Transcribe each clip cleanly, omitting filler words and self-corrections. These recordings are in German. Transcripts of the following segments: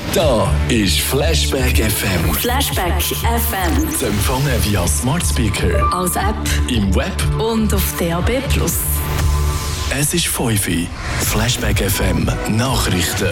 Da ist Flashback FM. Flashback FM. Zu empfangen via Smart Speaker, Als App im Web und auf DAB+. Es ist 5 Uhr. Flashback FM Nachrichten.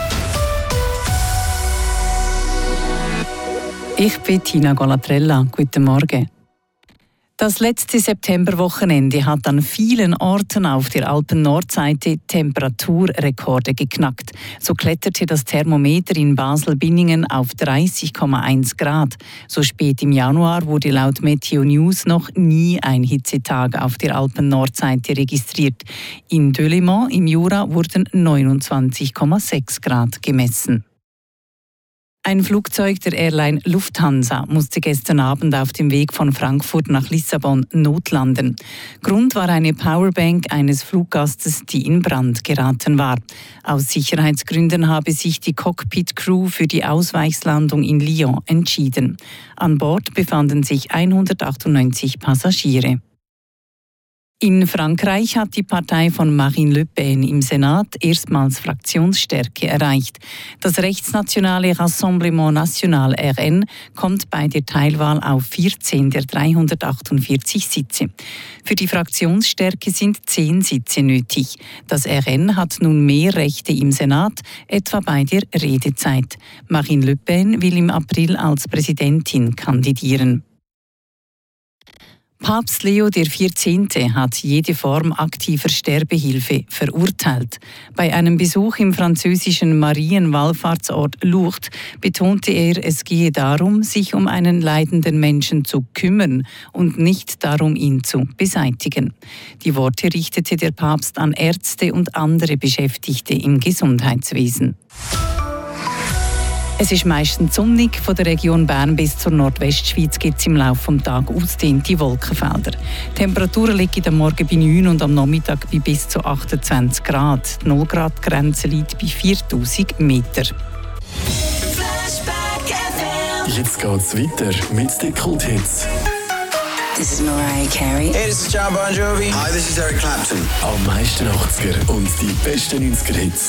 Ich bin Tina Golatrella. Guten Morgen. Das letzte Septemberwochenende hat an vielen Orten auf der Alpen-Nordseite Temperaturrekorde geknackt. So kletterte das Thermometer in Basel-Binningen auf 30,1 Grad. So spät im Januar wurde laut Meteo News noch nie ein Hitzetag auf der Alpen-Nordseite registriert. In Delémont im Jura wurden 29,6 Grad gemessen. Ein Flugzeug der Airline Lufthansa musste gestern Abend auf dem Weg von Frankfurt nach Lissabon notlanden. Grund war eine Powerbank eines Fluggastes, die in Brand geraten war. Aus Sicherheitsgründen habe sich die Cockpit-Crew für die Ausweichslandung in Lyon entschieden. An Bord befanden sich 198 Passagiere. In Frankreich hat die Partei von Marine Le Pen im Senat erstmals Fraktionsstärke erreicht. Das rechtsnationale Rassemblement National RN kommt bei der Teilwahl auf 14 der 348 Sitze. Für die Fraktionsstärke sind 10 Sitze nötig. Das RN hat nun mehr Rechte im Senat, etwa bei der Redezeit. Marine Le Pen will im April als Präsidentin kandidieren. Papst Leo XIV. Hat jede Form aktiver Sterbehilfe verurteilt. Bei einem Besuch im französischen Marienwallfahrtsort Lourdes betonte er, es gehe darum, sich um einen leidenden Menschen zu kümmern und nicht darum, ihn zu beseitigen. Die Worte richtete der Papst an Ärzte und andere Beschäftigte im Gesundheitswesen. Es ist meistens sonnig. Von der Region Bern bis zur Nordwestschweiz gibt es im Laufe des Tages ausgedehnte Wolkenfelder. Die Temperaturen liegen am Morgen bei 9 und am Nachmittag bei bis zu 28 Grad. Die 0-Grad-Grenze liegt bei 4000 Meter. Jetzt geht's weiter mit den Kulthits. This is Mariah Carey. Hey, this is John Bon Jovi. Hi, this is Eric Clapton. Am meisten 80er und die besten 90er-Hits.